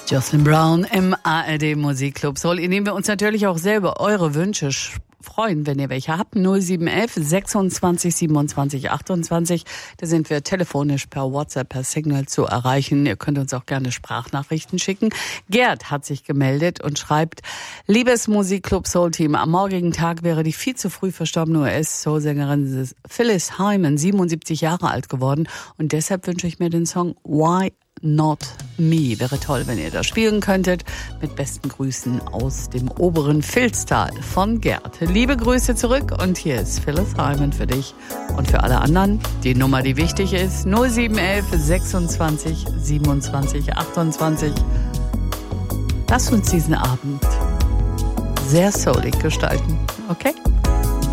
Jocelyn Brown im ARD Musikclub Soul, in dem wir uns natürlich auch selber eure Wünsche freuen, wenn ihr welche habt. 0711 26 27 28. Da sind wir telefonisch per WhatsApp, per Signal zu erreichen. Ihr könnt uns auch gerne Sprachnachrichten schicken. Gerd hat sich gemeldet und schreibt: Liebes Musikclub Soul Team, am morgigen Tag wäre die viel zu früh verstorbene US-Soul-Sängerin Phyllis Hyman 77 Jahre alt geworden. Und deshalb wünsche ich mir den Song Why Not Me. Wäre toll, wenn ihr das spielen könntet. Mit besten Grüßen aus dem oberen Vilstal von Gerd. Liebe Grüße zurück und hier ist Phyllis Hyman für dich und für alle anderen. Die Nummer, die wichtig ist, 0711 26 27 28. Lasst uns diesen Abend sehr soulig gestalten, okay?